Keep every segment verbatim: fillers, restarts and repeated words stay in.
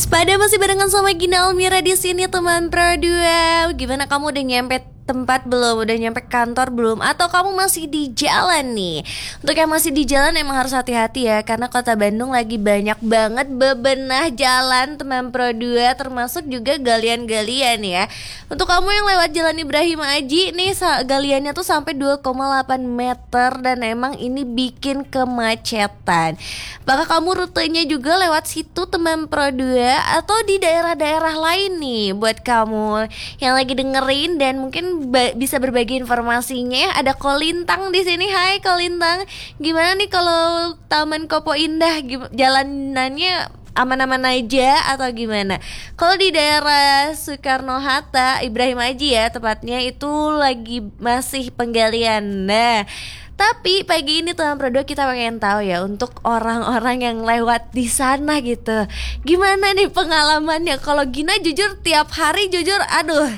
Pada masih barengan sama Gina Almira di sini teman Pro dua. Gimana kamu udah nyampe tempat belum? Udah nyampe kantor belum? Atau kamu masih di jalan nih? Untuk yang masih di jalan emang harus hati-hati ya, karena kota Bandung lagi banyak banget bebenah jalan teman Pro dua, termasuk juga galian-galian ya. Untuk kamu yang lewat Jalan Ibrahim Aji nih, galiannya tuh sampai dua koma delapan meter dan emang ini bikin kemacetan. Apakah kamu rutenya juga lewat situ teman Pro dua atau di daerah-daerah lain nih buat kamu yang lagi dengerin dan mungkin Ba- bisa berbagi informasinya. Ada Kolintang di sini. Hai Kolintang, gimana nih kalau Taman Kopo Indah? Gim- jalanannya aman-aman aja atau gimana? Kalau di daerah Soekarno Hatta, Ibrahim Aji ya tepatnya, itu lagi masih penggalian. Nah, tapi pagi ini teman Pro dua kita pengen tahu ya, untuk orang-orang yang lewat di sana gitu, gimana nih pengalamannya? Kalau Gina jujur tiap hari jujur aduh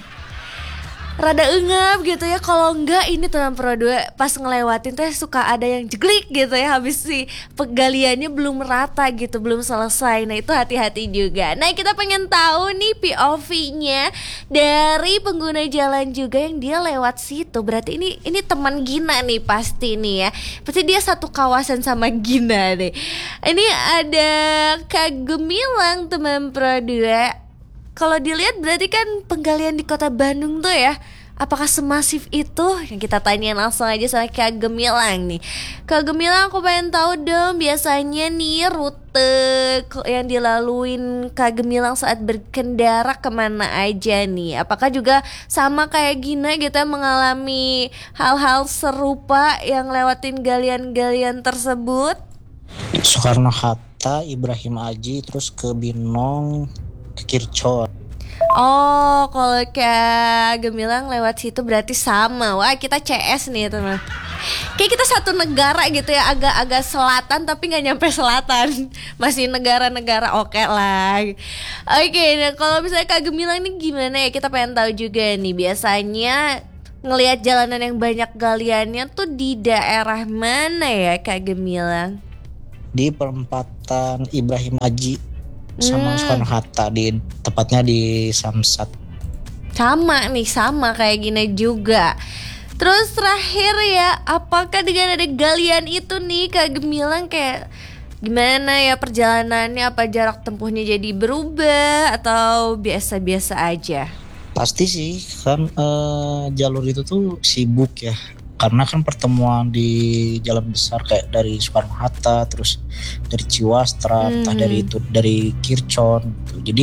rada engap gitu ya. Kalau enggak ini teman Pro dua pas ngelewatin tuh suka ada yang jeglik gitu ya, habis si penggaliannya belum merata gitu, belum selesai. Nah itu hati-hati juga. Nah kita pengen tahu nih P O V-nya dari pengguna jalan juga yang dia lewat situ. Berarti ini ini teman Gina nih pasti nih ya. Pasti dia satu kawasan sama Gina deh. Ini ada Kak Gemilang teman Pro dua. Kalau dilihat berarti kan penggalian di kota Bandung tuh ya, apakah semasif itu? Yang kita tanya langsung aja sama Kak Gemilang nih. Kak Gemilang, aku pengen tahu dong, biasanya nih rute yang dilaluin Kak Gemilang saat berkendara kemana aja nih? Apakah juga sama kayak Gina gitu mengalami hal-hal serupa yang lewatin galian-galian tersebut? Soekarno Hatta, Ibrahim Aji, terus ke Binong, Kircon. Oh, kalau kayak Gemilang lewat situ berarti sama. Wah, kita C S nih teman. Kayak kita satu negara gitu ya, agak-agak selatan tapi nggak nyampe selatan. Masih negara-negara oke lah. Oke, nah kalau misalnya Kak Gemilang ini gimana ya? Kita pengen tahu juga nih. Biasanya ngelihat jalanan yang banyak galiannya tuh di daerah mana ya Kak Gemilang? Di perempatan Ibrahim Aji sama Hmm. Soekarno Hatta, di tepatnya di Samsat. Sama nih, sama kayak gini juga. Terus terakhir ya, apakah dengan ada galian itu nih Kak Gemilang kayak gimana ya perjalanannya? Apa jarak tempuhnya jadi berubah atau biasa-biasa aja? Pasti sih kan eh, jalur itu tuh sibuk ya, karena kan pertemuan di jalan besar kayak dari Soekarno Hatta, terus dari Ciwastra, Hmm. entah dari itu dari Kircon gitu. Jadi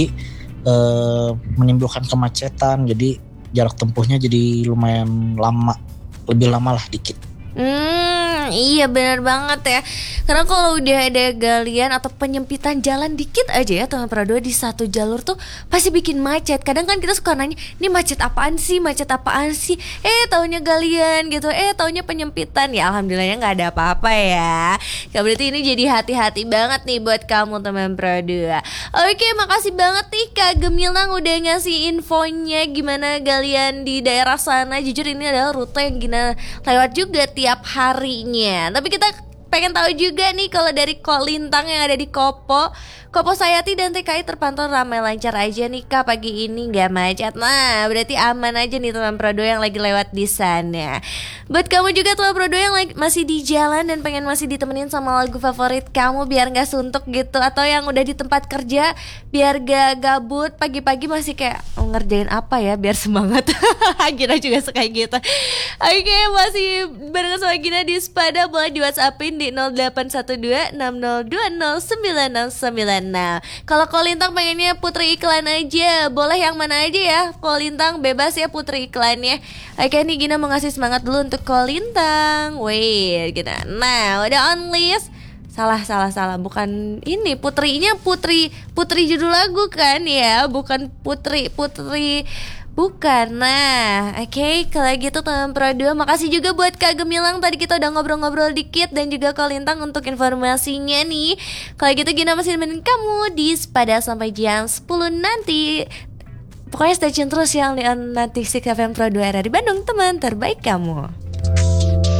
eh, menimbulkan kemacetan, jadi jarak tempuhnya jadi lumayan lama, lebih lama lah dikit. Hmm, iya benar banget ya. Karena kalau udah ada galian atau penyempitan jalan dikit aja ya teman Pro dua di satu jalur tuh pasti bikin macet. Kadang kan kita suka nanya, ini macet apaan sih, macet apaan sih? Eh taunya galian gitu, eh taunya penyempitan. Ya alhamdulillahnya nggak ada apa-apa ya. Ya berarti ini jadi hati-hati banget nih buat kamu teman Pro dua. Oke, makasih banget nih Kak Gemilang udah ngasih infonya gimana galian di daerah sana. Jujur ini adalah rute yang Gina lewat juga tiap harinya. Tapi kita pengen tahu juga nih kalau dari Kolintang yang ada di Kopo Kopo Sayati dan T K I terpantau ramai lancar aja nih Kak, pagi ini gak macet. Nah berarti aman aja nih teman Pro dua yang lagi lewat di sana. Buat kamu juga teman Pro dua yang lagi, masih di jalan dan pengen masih ditemenin sama lagu favorit kamu biar gak suntuk gitu, atau yang udah di tempat kerja biar gak gabut pagi-pagi masih kayak oh, ngerjain apa ya biar semangat. Gina juga suka gitu. Oke, masih barengan sama Gina di Spada. Boleh di WhatsAppin di nol delapan satu dua enam nol dua nol sembilan enam sembilan. Nah, kalau Kolintang pengennya putri iklan aja, boleh yang mana aja ya? Kolintang bebas ya putri iklannya. Oke nih Gina mau ngasih semangat dulu untuk Kolintang. Wait, Gina. Nah, udah on list. Salah, salah, salah. Bukan ini, putrinya Putri, Putri judul lagu kan ya, bukan Putri, Putri. Bukan. Nah, oke, okay, kalau gitu teman Pro dua, makasih juga buat Kak Gemilang. Tadi kita udah ngobrol-ngobrol dikit, dan juga Kolintang untuk informasinya nih. Kalau gitu Gina masih nemenin kamu di Spada sampai jam sepuluh nanti. Pokoknya stay tune terus yang nanti si F M Pro dua era di Bandung, teman terbaik kamu.